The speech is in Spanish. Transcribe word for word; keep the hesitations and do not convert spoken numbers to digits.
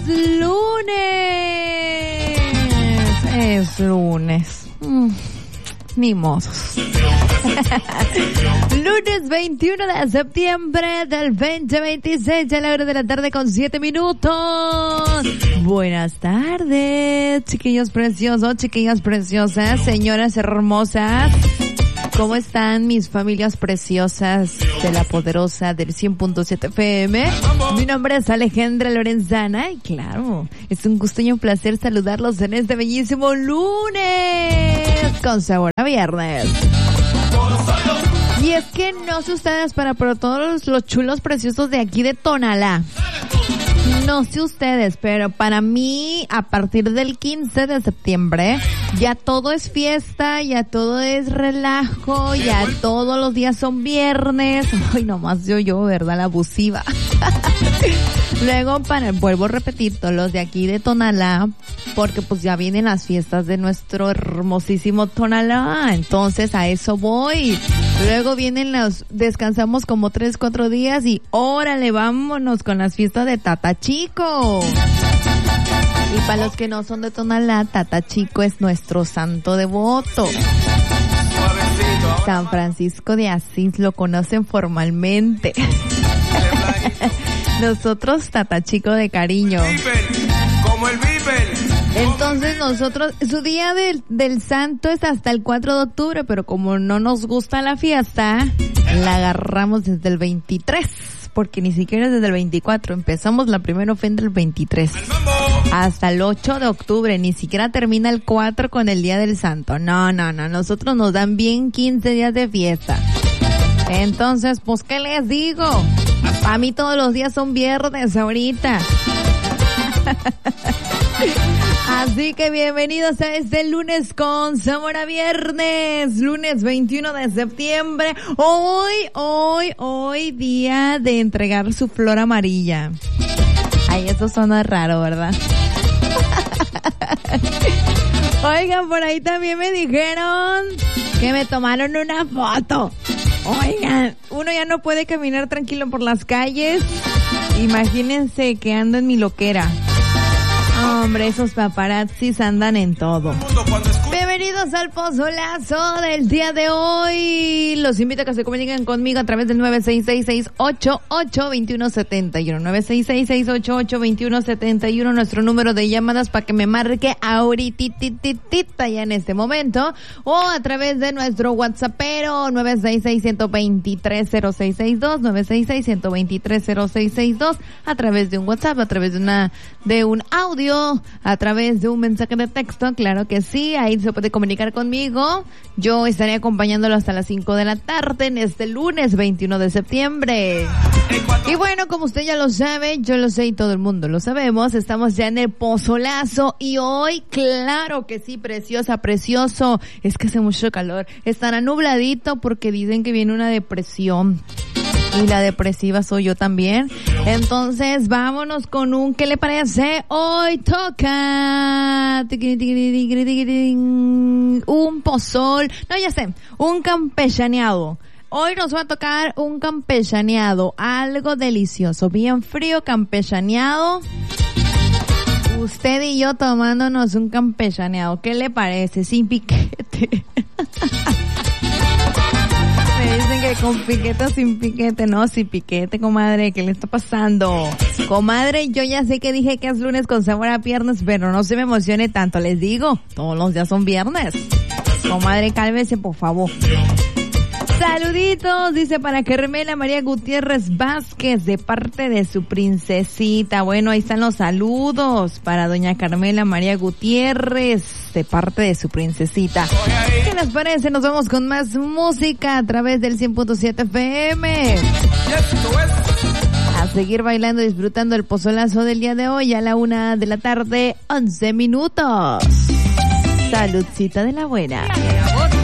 lunes. Es lunes. Mm, ni modos. Lunes veintiuno de septiembre del veinte veintiséis, a la hora de la tarde con siete minutos. Buenas tardes, chiquillos preciosos, chiquillas preciosas, señoras hermosas. ¿Cómo están mis familias preciosas de la poderosa del cien punto siete F M? Mi nombre es Alejandra Lorenzana y claro, es un gusto y un placer saludarlos en este bellísimo lunes con sabor a viernes. Y es que no sé ustedes, pero, pero todos los chulos preciosos de aquí de Tonalá. No sé ustedes, pero para mí, a partir del quince de septiembre, ya todo es fiesta, ya todo es relajo, ya todos los días son viernes. Ay, nomás yo, yo, ¿verdad? La abusiva. Luego, para, vuelvo a repetir, todos los de aquí de Tonalá, porque pues ya vienen las fiestas de nuestro hermosísimo Tonalá. Entonces, a eso voy. Luego vienen los, descansamos como tres, cuatro días y órale, vámonos con las fiestas de Tata Chico. Y para los que no son de Tonalá, Tata Chico es nuestro santo devoto. San Francisco de Asís lo conocen formalmente. Nosotros Tata Chico de cariño. Como el Viper. Entonces nosotros, su día del, del santo es hasta el cuatro de octubre, pero como no nos gusta la fiesta, la agarramos desde el veintitrés, porque ni siquiera es desde el veinticuatro, empezamos la primera ofrenda el veintitrés, hasta el ocho de octubre, ni siquiera termina el cuatro con el día del santo, no, no, no, nosotros nos dan bien quince días de fiesta. Entonces, pues, ¿qué les digo? A mí todos los días son viernes ahorita. Así que bienvenidos a este lunes con sabor a viernes, lunes veintiuno de septiembre. Hoy, hoy, hoy día de entregar su flor amarilla. Ay, eso suena raro, ¿verdad? Oigan, por ahí también me dijeron que me tomaron una foto. Oigan, uno ya no puede caminar tranquilo por las calles. Imagínense que ando en mi loquera. Hombre, esos paparazzis andan en todo. Bienvenidos al pozolazo del día de hoy. Los invito a que se comuniquen conmigo a través del nueve seis seis, seis ocho ocho, dos uno siete uno. nueve seis seis, seis ocho ocho, dos uno siete uno, nuestro número de llamadas para que me marque ahoritititita ya en este momento. O a través de nuestro WhatsAppero nueve seis seis, uno dos tres, cero seis seis dos, nueve seis seis, uno dos tres, cero seis seis dos, a través de un WhatsApp, a través de una de un audio, a través de un mensaje de texto, claro que sí, ahí se puede comunicar conmigo. Yo estaré acompañándolo hasta las cinco de la tarde en este lunes veintiuno de septiembre. Y bueno, como usted ya lo sabe, yo lo sé y todo el mundo lo sabemos, estamos ya en el pozolazo y hoy, claro que sí, preciosa, precioso, es que hace mucho calor, estará nubladito porque dicen que viene una depresión. Y la depresiva soy yo también. Entonces, vámonos con un ¿qué le parece? Hoy toca un pozol. No, ya sé, un campechaneado. Hoy nos va a tocar un campechaneado, algo delicioso, bien frío, campechaneado. Usted y yo tomándonos un campechaneado. ¿Qué le parece? Sin piquete. Me dicen que con piquete o sin piquete. No, sin piquete, comadre. ¿Qué le está pasando? Comadre, yo ya sé que dije que es lunes con sabor a viernes, pero no se me emocione tanto. Les digo, todos los días son viernes. Comadre, cálmese, por favor. Saluditos, dice para Carmela María Gutiérrez Vázquez, de parte de su princesita. Bueno, ahí están los saludos para doña Carmela María Gutiérrez, de parte de su princesita. ¿Qué les parece? Nos vamos con más música a través del cien punto siete F M. A seguir bailando y disfrutando el pozolazo del día de hoy a la una de la tarde, once minutos. Saludcita de la buena.